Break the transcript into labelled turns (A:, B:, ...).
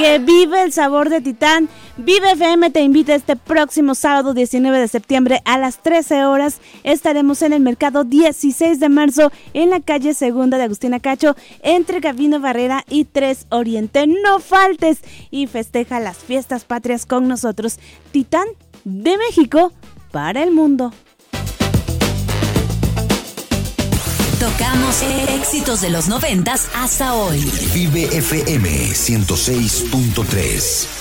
A: que vive el sabor de Titán. Vive FM te invita este próximo sábado 19 de septiembre a las 13 horas. Estaremos en el mercado 16 de marzo en la calle Segunda de Agustina Cacho, entre Gabino Barrera y 3 Oriente. No faltes y festeja las fiestas patrias con nosotros. Titán de México para el mundo.
B: Tocamos éxitos de los 90s hasta hoy.
C: Vive FM 106.3.